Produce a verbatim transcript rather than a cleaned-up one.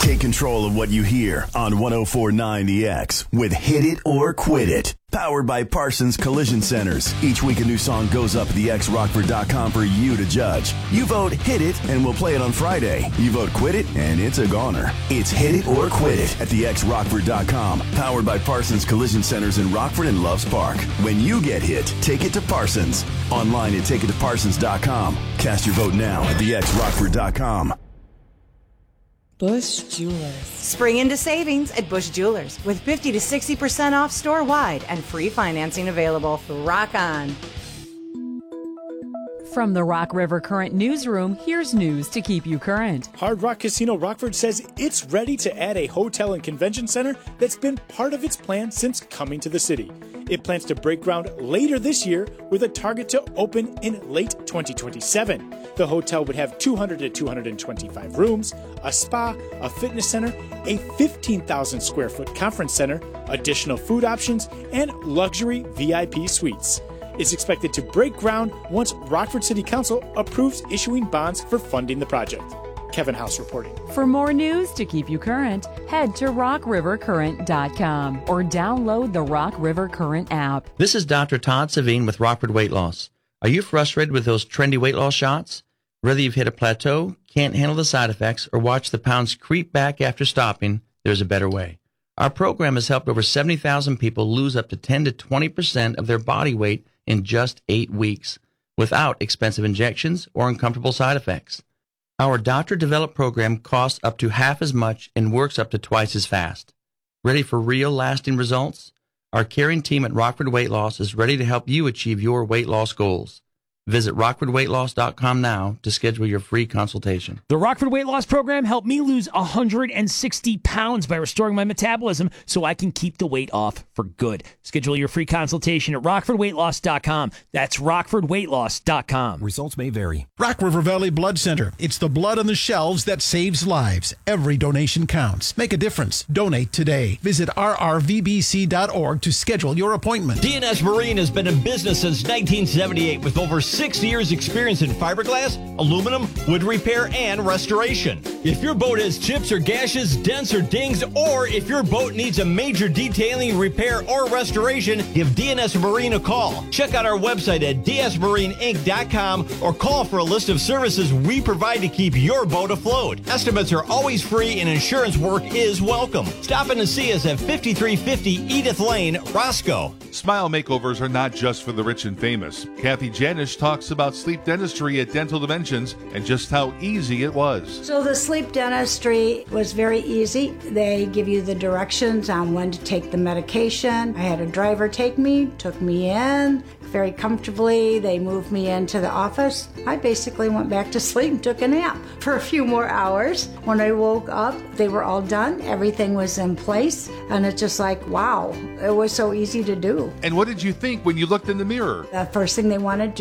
Take control of what you hear on one oh four point nine The X with Hit It or Quit It. Powered by Parsons Collision Centers. Each week a new song goes up at the x rockford dot com for you to judge. You vote Hit It and we'll play it on Friday. You vote Quit It and it's a goner. It's Hit It or Quit It at the x rockford dot com. Powered by Parsons Collision Centers in Rockford and Loves Park. When you get hit, take it to Parsons. Online at take it to parsons dot com. Cast your vote now at the x rockford dot com. Bush Jewelers. Spring into savings at Bush Jewelers with fifty to sixty percent off store-wide and free financing available. Rock on. From the Rock River Current newsroom, here's news to keep you current. Hard Rock Casino Rockford says it's ready to add a hotel and convention center that's been part of its plan since coming to the city. It plans to break ground later this year with a target to open in late twenty twenty-seven. The hotel would have two hundred to two hundred twenty-five rooms, a spa, a fitness center, a fifteen thousand square foot conference center, additional food options, and luxury V I P suites. It's expected to break ground once Rockford City Council approves issuing bonds for funding the project. Kevin House reporting. For more news to keep you current, head to rock river current dot com or download the Rock River Current app. This is Doctor Todd Savine with Rockford Weight Loss. Are you frustrated with those trendy weight loss shots? Whether you've hit a plateau, can't handle the side effects, or watch the pounds creep back after stopping, there's a better way. Our program has helped over seventy thousand people lose up to ten to twenty percent of their body weight in just eight weeks without expensive injections or uncomfortable side effects. Our doctor-developed program costs up to half as much and works up to twice as fast. Ready for real, lasting results? Our caring team at Rockford Weight Loss is ready to help you achieve your weight loss goals. Visit rockford weight loss dot com now to schedule your free consultation. The Rockford Weight Loss Program helped me lose one hundred sixty pounds by restoring my metabolism so I can keep the weight off for good. Schedule your free consultation at rockford weight loss dot com. That's rockford weight loss dot com. Results may vary. Rock River Valley Blood Center. It's the blood on the shelves that saves lives. Every donation counts. Make a difference. Donate today. Visit r r v b c dot org to schedule your appointment. D and S Marine has been in business since nineteen seventy-eight with over six years experience in fiberglass, aluminum, wood repair, and restoration. If your boat has chips or gashes, dents or dings, or if your boat needs a major detailing, repair, or restoration, give D and S Marine a call. Check out our website at d s marine inc dot com or call for a list of services we provide to keep your boat afloat. Estimates are always free and insurance work is welcome. Stop in and see us at fifty-three fifty Edith Lane, Roscoe. Smile makeovers are not just for the rich and famous. Kathy Janish talks about sleep dentistry at Dental Dimensions and just how easy it was. So the sleep dentistry was very easy. They give you the directions on when to take the medication. I had a driver take me, took me in very comfortably. They moved me into the office. I basically went back to sleep and took a nap for a few more hours. When I woke up, they were all done. Everything was in place. And it's just like, wow, it was so easy to do. And what did you think when you looked in the mirror? The first thing they wanted to